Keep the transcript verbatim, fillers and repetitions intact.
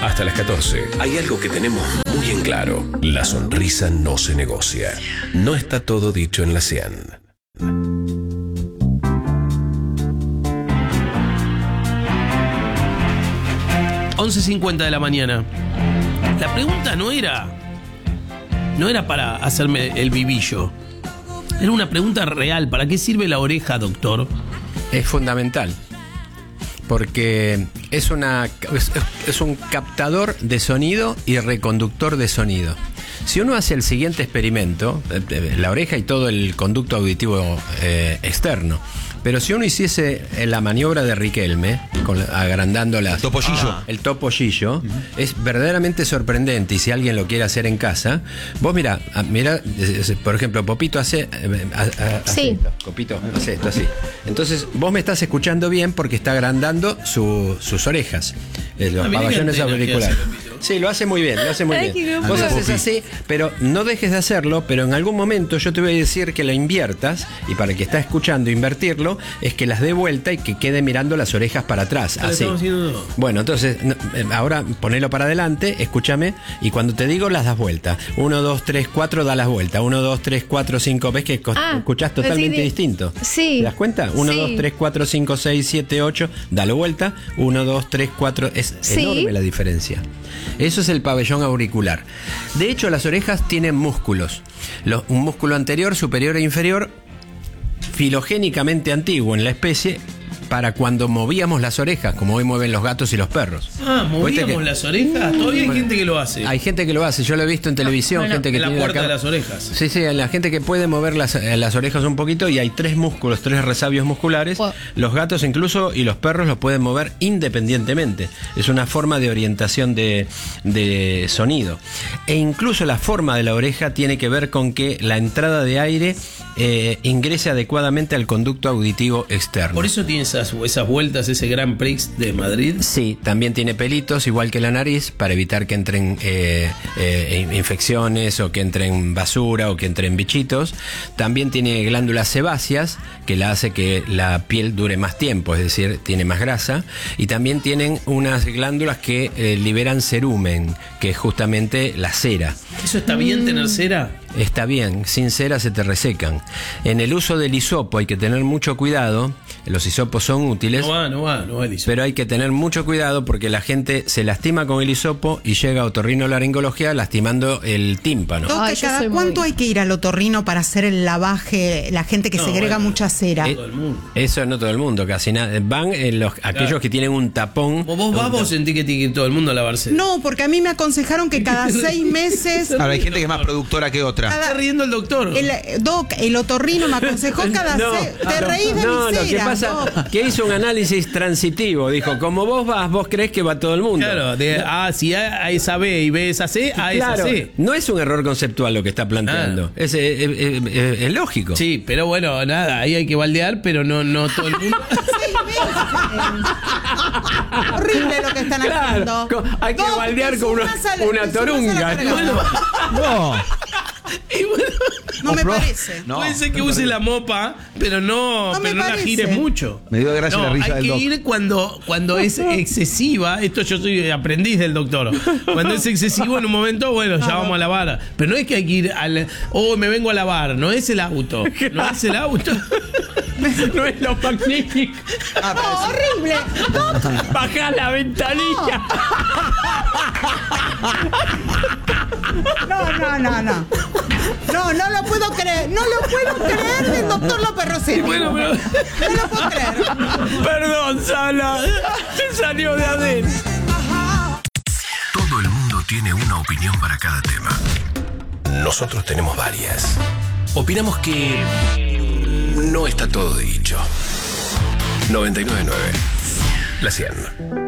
Hasta las catorce. Hay algo que tenemos muy en claro. La sonrisa no se negocia. No está todo dicho en la cien. once cincuenta de la mañana. La pregunta no era No era para hacerme el vivillo. Era una pregunta real. ¿Para qué sirve la oreja, doctor? Es fundamental. Porque es, una, es, es un captador de sonido y reconductor de sonido. Si uno hace el siguiente experimento, la oreja y todo el conducto auditivo eh, externo, pero si uno hiciese la maniobra de Riquelme, con, agrandando las, el topollillo, ah, el topollillo, uh-huh. es verdaderamente sorprendente. Y si alguien lo quiere hacer en casa, vos mira, mira, por ejemplo, Popito hace, hace sí. esto, Popito hace esto así. Entonces vos me estás escuchando bien porque está agrandando su, sus orejas, eh, los ah, pabellones auriculares. Sí, lo hace muy bien, lo hace muy Ay, bien. Vos haces así, pero no dejes de hacerlo, pero en algún momento yo te voy a decir que lo inviertas, y para el que está escuchando invertirlo, es que las dé vuelta y que quede mirando las orejas para atrás, así. Bueno, entonces, ahora ponelo para adelante, escúchame, y cuando te digo las das vuelta. Uno, dos, tres, cuatro, da las vueltas. Uno, dos, tres, cuatro, cinco, ves que ah, escuchás totalmente de... distinto. Sí. ¿Te das cuenta? Uno, sí. dos, tres, cuatro, cinco, seis, siete, ocho, dalo vuelta. Uno, dos, tres, cuatro, es sí. enorme la diferencia. Eso es el pabellón auricular. De hecho, las orejas tienen músculos. Los, un músculo anterior, superior e inferior, filogénicamente antiguo en la especie, para cuando movíamos las orejas, como hoy mueven los gatos y los perros. Ah, movíamos las orejas. Todavía hay gente que lo hace. Hay gente que lo hace, yo lo he visto en televisión, bueno, gente que en la tiene puerta la de las orejas. Sí, sí, la gente que puede mover las, las orejas un poquito, y hay tres músculos, tres resabios musculares. Wow. Los gatos incluso y los perros los pueden mover independientemente. Es una forma de orientación de, de sonido. E incluso la forma de la oreja tiene que ver con que la entrada de aire eh, ingrese adecuadamente al conducto auditivo externo. Por eso tiene esas, esas vueltas, ese Grand Prix de Madrid. Sí, también tiene pelitos, igual que la nariz, para evitar que entren eh, eh, infecciones, o que entren basura, o que entren bichitos. También tiene glándulas sebáceas, que la hace que la piel dure más tiempo, es decir, tiene más grasa. Y también tienen unas glándulas que eh, liberan cerumen, que es justamente la cera. ¿Eso está bien, tener cera? Está bien, sin cera se te resecan. En el uso del hisopo hay que tener mucho cuidado. Los hisopos son útiles. No va, no va, no va el hisopo. Pero hay que tener mucho cuidado porque la gente se lastima con el hisopo y llega a otorrinolaringología lastimando el tímpano. Ay, ¿cada cuánto muy... hay que ir al otorrino para hacer el lavaje? La gente que no, segrega bueno, mucha cera. No todo el mundo. Eso no todo el mundo, casi nada. Van en los, aquellos claro. que tienen un tapón. ¿Vos, vos vas, vos sentís que tiene que ir todo el mundo a lavarse? No, porque a mí me aconsejaron que cada seis meses... Ahora hay gente que es más productora que otra. Cada... Está riendo el doctor. El, doc, el otorrino me aconsejó cada no, seis... Te no, reís de no, mi cera. Lo que pasa doc. que hizo un análisis transitivo. Dijo, como vos vas, vos creés que va todo el mundo. Claro, de A, si A, a esa B y B esa C, A claro, esa C. No es un error conceptual lo que está planteando. Ah. Es, es, es, es, es lógico. Sí, pero bueno, nada, ahí hay que baldear, pero no, no todo el mundo. Horrible lo que están claro, haciendo. Con, hay que no, baldear con una, sale, una torunga. Bueno, no. Y bueno, no me parece. No, puede ser que no use parece. la mopa, pero no, no, pero no la gires mucho. Me dio gracia no, la risa del doc. Hay que ir cuando, cuando es excesiva. Esto yo soy aprendiz del doctor. Cuando es excesivo en un momento, bueno, ya vamos a lavar. Pero no es que hay que ir al... Oh, me vengo a lavar. No es el auto. No es el auto. No es lo magnífico. Ah, no, horrible. No. Bajá la ventanilla. No, no, no, no. No, no lo puedo creer. No lo puedo creer del doctor López Rossetti. Bueno, pero... No lo puedo creer. Perdón, Sala. Me salió de adentro. Todo el mundo tiene una opinión para cada tema. Nosotros tenemos varias. Opinamos que no está todo dicho. noventa y nueve punto nueve La cien.